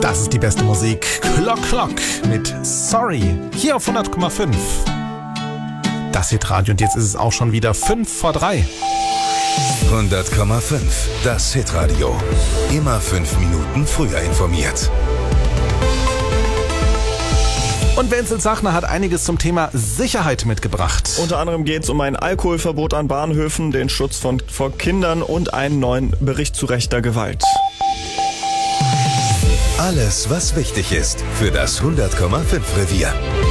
Das ist die beste Musik. Clock Clock mit Sorry. Hier auf 100,5. Das Hitradio und jetzt ist es auch schon wieder 2:55. 100,5. Das Hitradio. Immer 5 Minuten früher informiert. Und Wenzel Sachner hat einiges zum Thema Sicherheit mitgebracht. Unter anderem geht es um ein Alkoholverbot an Bahnhöfen, den Schutz vor Kindern und einen neuen Bericht zu rechter Gewalt. Alles, was wichtig ist für das 100,5 Revier.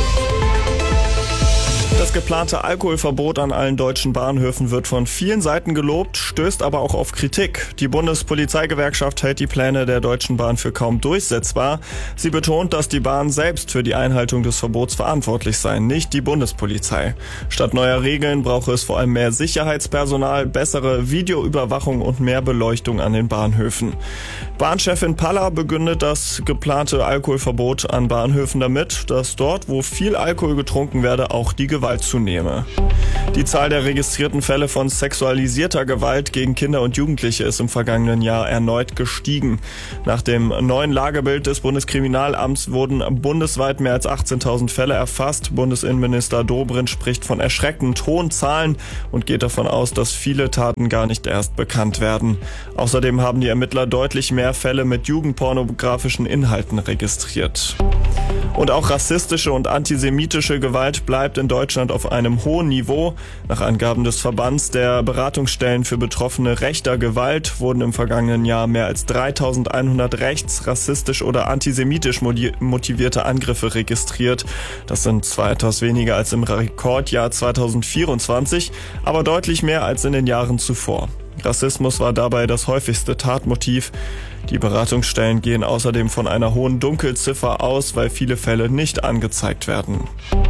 Das geplante Alkoholverbot an allen deutschen Bahnhöfen wird von vielen Seiten gelobt, stößt aber auch auf Kritik. Die Bundespolizeigewerkschaft hält die Pläne der Deutschen Bahn für kaum durchsetzbar. Sie betont, dass die Bahn selbst für die Einhaltung des Verbots verantwortlich sei, nicht die Bundespolizei. Statt neuer Regeln brauche es vor allem mehr Sicherheitspersonal, bessere Videoüberwachung und mehr Beleuchtung an den Bahnhöfen. Bahnchefin Paller begründet das geplante Alkoholverbot an Bahnhöfen damit, dass dort, wo viel Alkohol getrunken werde, auch die Gewalt zunehme. Die Zahl der registrierten Fälle von sexualisierter Gewalt gegen Kinder und Jugendliche ist im vergangenen Jahr erneut gestiegen. Nach dem neuen Lagebild des Bundeskriminalamts wurden bundesweit mehr als 18.000 Fälle erfasst. Bundesinnenminister Dobrindt spricht von erschreckend hohen Zahlen und geht davon aus, dass viele Taten gar nicht erst bekannt werden. Außerdem haben die Ermittler deutlich mehr Fälle mit jugendpornografischen Inhalten registriert. Und auch rassistische und antisemitische Gewalt bleibt in Deutschland auf einem hohen Niveau. Nach Angaben des Verbands der Beratungsstellen für Betroffene rechter Gewalt wurden im vergangenen Jahr mehr als 3.100 rechts-, rassistisch oder antisemitisch motivierte Angriffe registriert. Das sind zwar etwas weniger als im Rekordjahr 2024, aber deutlich mehr als in den Jahren zuvor. Rassismus war dabei das häufigste Tatmotiv. Die Beratungsstellen gehen außerdem von einer hohen Dunkelziffer aus, weil viele Fälle nicht angezeigt werden.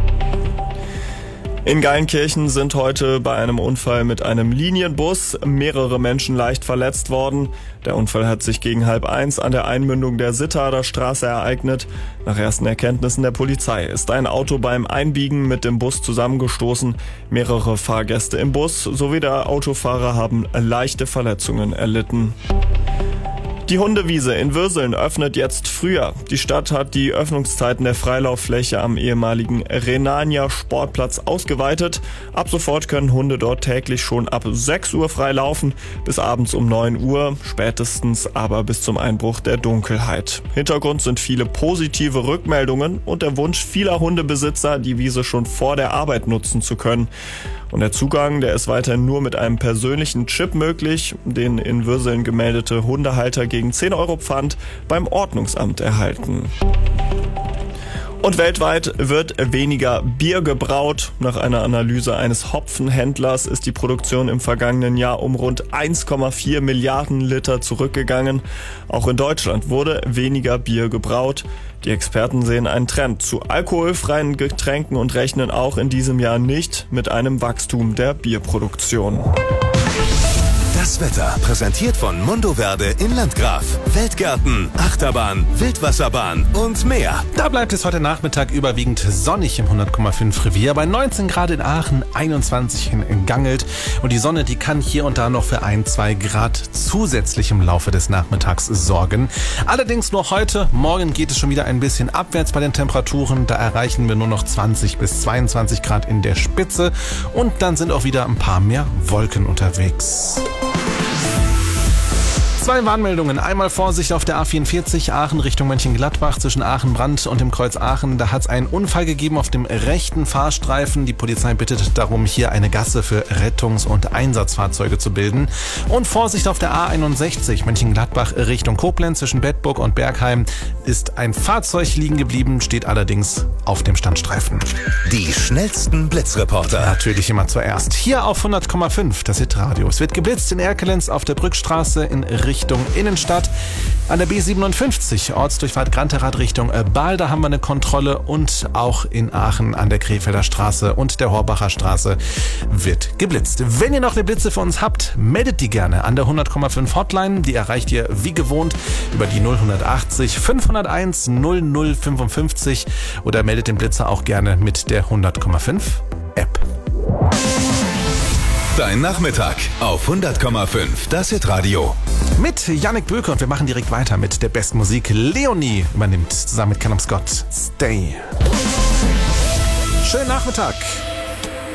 In Geilenkirchen sind heute bei einem Unfall mit einem Linienbus mehrere Menschen leicht verletzt worden. Der Unfall hat sich gegen 12:30 an der Einmündung der Sittader Straße ereignet. Nach ersten Erkenntnissen der Polizei ist ein Auto beim Einbiegen mit dem Bus zusammengestoßen. Mehrere Fahrgäste im Bus sowie der Autofahrer haben leichte Verletzungen erlitten. Die Hundewiese in Würseln öffnet jetzt früher. Die Stadt hat die Öffnungszeiten der Freilauffläche am ehemaligen Rhenania Sportplatz ausgeweitet. Ab sofort können Hunde dort täglich schon ab 6 Uhr frei laufen, bis abends um 9 Uhr, spätestens aber bis zum Einbruch der Dunkelheit. Hintergrund sind viele positive Rückmeldungen und der Wunsch vieler Hundebesitzer, die Wiese schon vor der Arbeit nutzen zu können. Und der Zugang, der ist weiterhin nur mit einem persönlichen Chip möglich, den in Würseln gemeldete Hundehalter gegen 10 € Pfand beim Ordnungsamt erhalten. Und weltweit wird weniger Bier gebraut. Nach einer Analyse eines Hopfenhändlers ist die Produktion im vergangenen Jahr um rund 1,4 Milliarden Liter zurückgegangen. Auch in Deutschland wurde weniger Bier gebraut. Die Experten sehen einen Trend zu alkoholfreien Getränken und rechnen auch in diesem Jahr nicht mit einem Wachstum der Bierproduktion. Das Wetter präsentiert von Mondoverde in Landgraf. Weltgärten, Achterbahn, Wildwasserbahn und mehr. Da bleibt es heute Nachmittag überwiegend sonnig im 100,5 Revier. Bei 19 Grad in Aachen, 21 in Gangelt. Und die Sonne, die kann hier und da noch für 1-2 Grad zusätzlich im Laufe des Nachmittags sorgen. Allerdings nur heute. Morgen geht es schon wieder ein bisschen abwärts bei den Temperaturen. Da erreichen wir nur noch 20 bis 22 Grad in der Spitze. Und dann sind auch wieder ein paar mehr Wolken unterwegs. 2 Warnmeldungen. Einmal Vorsicht auf der A44 Aachen Richtung Mönchengladbach zwischen Aachen-Brandt und dem Kreuz Aachen. Da hat es einen Unfall gegeben auf dem rechten Fahrstreifen. Die Polizei bittet darum, hier eine Gasse für Rettungs- und Einsatzfahrzeuge zu bilden. Und Vorsicht auf der A61 Mönchengladbach Richtung Koblenz zwischen Bedburg und Bergheim. Ist ein Fahrzeug liegen geblieben, steht allerdings auf dem Standstreifen. Die schnellsten Blitzreporter. Natürlich immer zuerst. Hier auf 100,5 das Hitradio. Es wird geblitzt in Erkelenz auf der Brückstraße in Richtung Innenstadt. An der B57 Ortsdurchfahrt Granterath Richtung Baal, da haben wir eine Kontrolle und auch in Aachen an der Krefelder Straße und der Horbacher Straße wird geblitzt. Wenn ihr noch eine Blitze für uns habt, meldet die gerne an der 100,5 Hotline. Die erreicht ihr wie gewohnt über die 0180 501 0055 oder meldet den Blitzer auch gerne mit der 100,5 App. Dein Nachmittag auf 100,5 Das Hitradio. Mit Yannick Böke und wir machen direkt weiter mit der besten Musik. Leonie übernimmt zusammen mit Callum Scott Stay. Schönen Nachmittag.